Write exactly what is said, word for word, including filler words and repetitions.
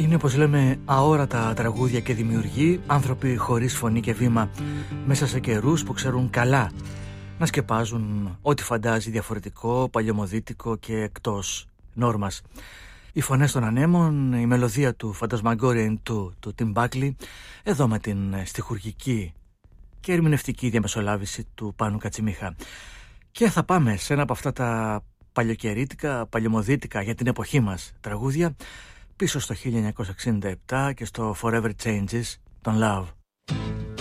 Είναι, όπως λέμε, αόρατα τραγούδια και δημιουργοί, άνθρωποι χωρίς φωνή και βήμα, μέσα σε καιρούς που ξέρουν καλά να σκεπάζουν ό,τι φαντάζει διαφορετικό, παλιωμοδίτικο και εκτός νόρμας. Οι φωνές των ανέμων, η μελωδία του Phantasmagoria του, του Tim Buckley, εδώ με την στιχουργική και ερμηνευτική διαμεσολάβηση του Πάνου Κατσιμίχα. Και θα πάμε σε ένα από αυτά τα παλιοκαιρίτικα, παλιωμοδίτικα για την εποχή μας τραγούδια, πίσω στο χίλια εννιακόσια εξήντα επτά και στο Forever Changes, τον Love.